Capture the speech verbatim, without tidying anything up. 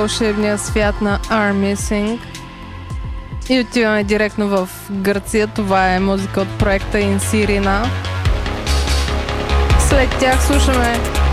вълшебния свят на Are Missing. И отиваме директно в Гърция. Това е музика от проекта In Sirina. След тях слушаме